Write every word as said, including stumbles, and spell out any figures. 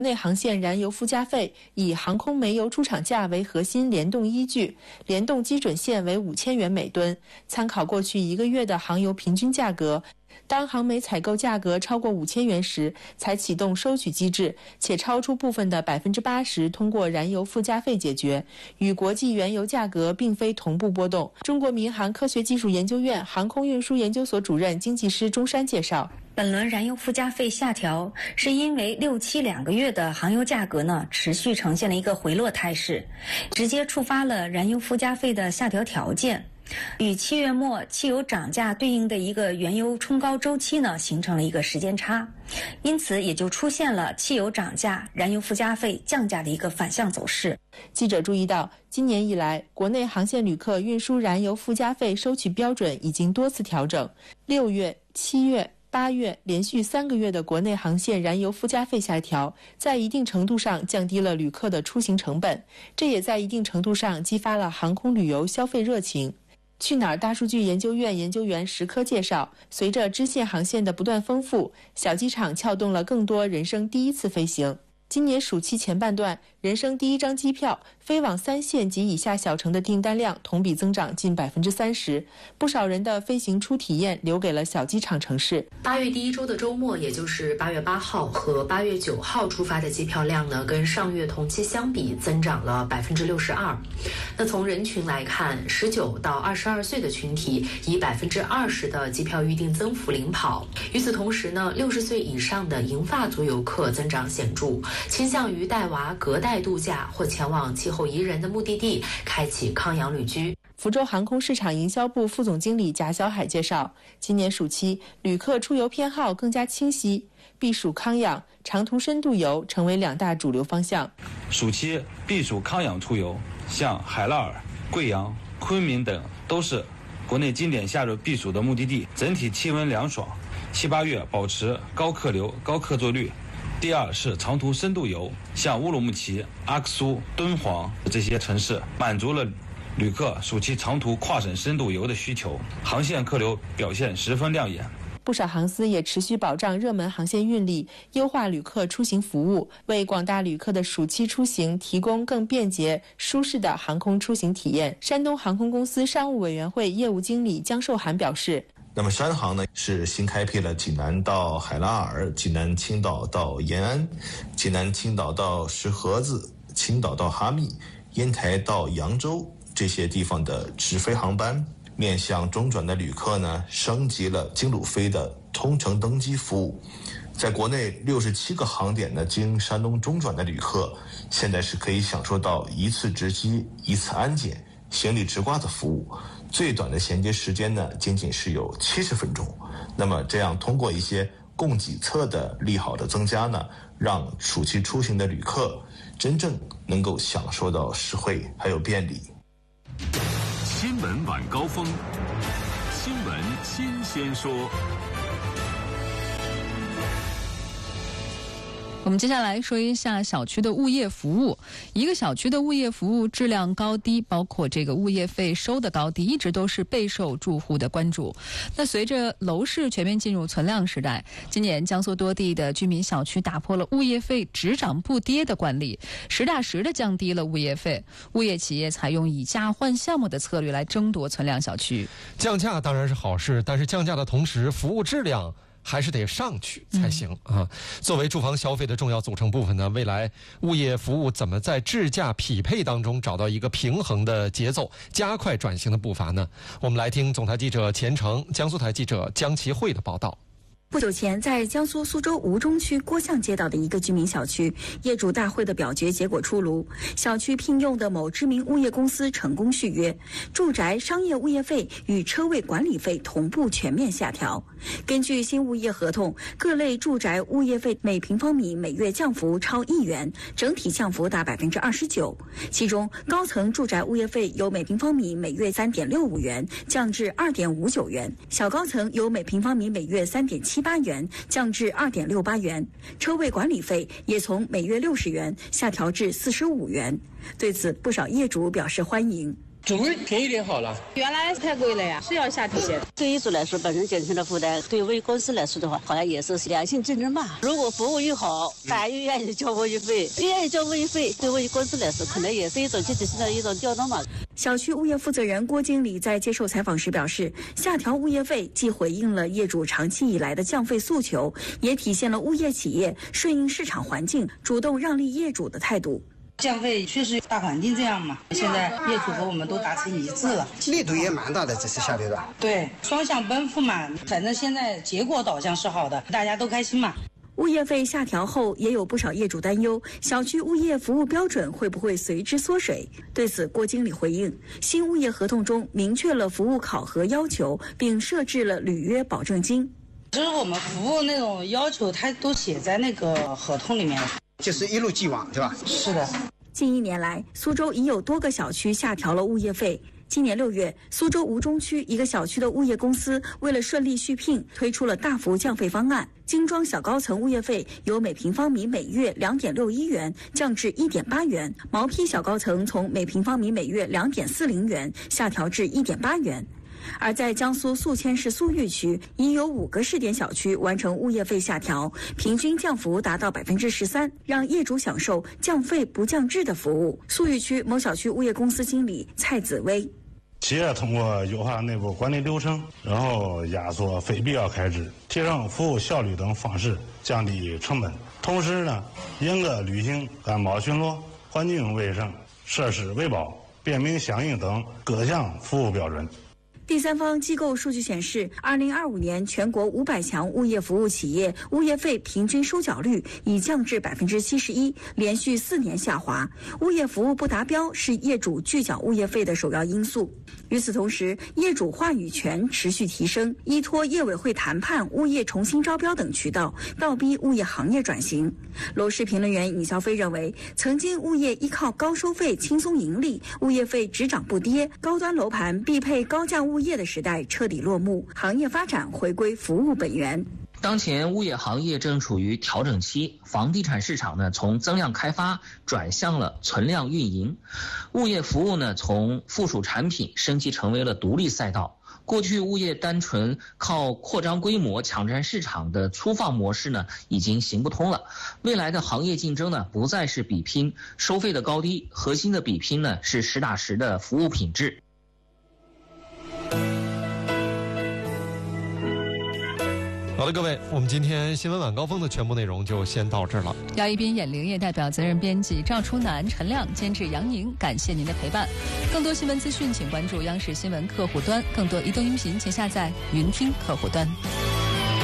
内航线燃油附加费以航空煤油出厂价为核心联动依据，联动基准线为五千元每吨，参考过去一个月的航油平均价格。当航煤采购价格超过五千元时，才启动收取机制，且超出部分的百分之八十通过燃油附加费解决，与国际原油价格并非同步波动。中国民航科学技术研究院航空运输研究所主任经济师钟山介绍， 本轮燃油附加费下调，是因为六七两个月的航油价格呢持续呈现了一个回落态势，直接触发了燃油附加费的下调条件。与七月末汽油涨价对应的一个原油冲高周期呢，形成了一个时间差，因此也就出现了汽油涨价、燃油附加费降价的一个反向走势。 记者注意到，今年以来，国内航线旅客运输燃油附加费收取标准已经多次调整，六月、七月、八月连续三个月的国内航线燃油附加费下调，在一定程度上降低了旅客的出行成本，这也在一定程度上激发了航空旅游消费热情。去哪儿大数据研究院研究员石科介绍，随着支线航线的不断丰富，小机场撬动了更多人生第一次飞行。今年暑期前半段，人生第一张机票飞往三线及以下小城的订单量同比增长近百分之三十，不少人的飞行初体验留给了小机场城市。 八月第一周的周末，也就是八月八号和八月九号出发的机票量呢，跟上月同期相比增长了百分之六十二。那从人群来看，十九到二十二岁的群体以百分之二十的机票预订增幅领跑。与此同时呢，六十岁以上的银发族游客增长显著，倾向于带娃隔代度假或前往气候宜人的目的地，开启康养旅居。 福州航空市场营销部副总经理贾小海介绍，今年暑期旅客出游偏好更加清晰，避暑康养、长途深度游成为两大主流方向。 暑期避暑康养出游，像海拉尔、贵阳、昆明等都是国内经典夏日避暑的目的地，整体气温凉爽，七八月保持高客流、高客座率。第二是长途深度游，像乌鲁木齐、阿克苏、敦煌这些城市，满足了旅客暑期长途跨省深度游的需求，航线客流表现十分亮眼。 不少航司也持续保障热门航线运力，优化旅客出行服务，为广大旅客的暑期出行提供更便捷、舒适的航空出行体验。山东航空公司商务委员会业务经理江寿涵表示， 那么山航呢是新开辟了济南到海拉尔、济南青岛到延安、济南青岛到石河子、青岛到哈密、烟台到扬州这些地方的直飞航班。面向中转的旅客呢，升级了经鲁飞的通程登机服务。在国内六十七个航点呢，经山东中转的旅客，现在是可以享受到一次值机、一次安检、行李直挂的服务。最短的衔接时间呢，仅仅是有七十分钟。那么这样通过一些供给侧的利好的增加呢，让暑期出行的旅客真正能够享受到实惠还有便利。 新闻晚高峰，新闻新鲜说。 我们接下来说一下小区的物业服务。一个小区的物业服务质量高低，包括这个物业费收的高低，一直都是备受住户的关注。那随着楼市全面进入存量时代，今年江苏多地的居民小区打破了物业费只涨不跌的惯例，实打实的降低了物业费。物业企业采用以价换项目的策略来争夺存量小区。 降价当然是好事，但是降价的同时，服务质量还是得上去才行、嗯、啊！作为住房消费的重要组成部分呢，未来物业服务怎么在质价匹配当中找到一个平衡的节奏，加快转型的步伐呢？我们来听总台记者钱成、江苏台记者江其慧的报道。 不久前，在江苏苏州吴中区郭巷街道的一个居民小区，业主大会的表决结果出炉，小区聘用的某知名物业公司成功续约，住宅商业物业费与车位管理费同步全面下调。根据新物业合同，各类住宅物业费每平方米每月降幅超一元，整体降幅达百分之二十九。其中，高层住宅物业费由每平方米每月三点六五元降至二点五九元，小高层由每平方米每月三点七八元降至二点六八元，车位管理费也从每月六十元下调至四十五元。对此，不少业主表示欢迎。 终于便宜点好了， 原来太贵了呀，是要下调些。 对业主来说，本身减轻了负担；对为公司来说的话，好像也是良性竞争吧。如果服务又好，大家又愿意交物业费，又愿意交物业费，对物业公司来说，可能也是一种积极性的一种调动嘛。 小区物业负责人郭经理在接受采访时表示，下调物业费既回应了业主长期以来的降费诉求，也体现了物业企业顺应市场环境、主动让利业主的态度。 降费确实大环境这样嘛，现在业主和我们都达成一致了， 力度也蛮大的，这次下调的。 对，双向奔赴嘛，反正现在结果导向是好的，大家都开心嘛。 物业费下调后，也有不少业主担忧，小区物业服务标准会不会随之缩水？对此，郭经理回应，新物业合同中明确了服务考核要求，并设置了履约保证金。 就是我们服务那种要求，它都写在那个合同里面了。 就是一路既往，对吧？ 是的。 近一年来，苏州已有多个小区下调了物业费。今年六月，苏州吴中区一个小区的物业公司为了顺利续聘，推出了大幅降费方案。精装小高层物业费由每平方米每月两点六一元降至一点八元，毛坯小高层从每平方米每月两点四零元下调至一点八元。而在江苏宿迁市宿豫区，已有五个试点小区完成物业费下调，平均降幅达到百分之十三，让业主享受降费不降质的服务。宿豫区某小区物业公司经理蔡子威： 企业通过优化内部管理流程，然后压缩非必要开支，提升服务效率等方式降低成本，同时呢，严格履行安保巡逻、环境卫生、设施维保、便民响应等各项服务标准。 第三方机构数据显示，二零二五年全国五百强物业服务企业物业费平均收缴率已降至百分之七十一，连续四年下滑。物业服务不达标是业主拒缴物业费的首要因素。与此同时，业主话语权持续提升，依托业委会谈判、物业重新招标等渠道，倒逼物业行业转型。楼市评论员尹肖飞认为，曾经物业依靠高收费轻松盈利，物业费只涨不跌，高端楼盘必配高价物业的时代彻底落幕，行业发展回归服务本源。 当前物业行业正处于调整期，房地产市场呢从增量开发转向了存量运营，物业服务呢从附属产品升级成为了独立赛道。过去物业单纯靠扩张规模抢占市场的粗放模式呢已经行不通了，未来的行业竞争呢不再是比拼收费的高低，核心的比拼呢是实打实的服务品质。 好的，各位，我们今天新闻晚高峰的全部内容就先到这儿了。 姚一斌、演铃业代表责任编辑赵初南、陈亮，监制杨宁，感谢您的陪伴。更多新闻资讯，请关注央视新闻客户端；更多移动音频，请下载云听客户端。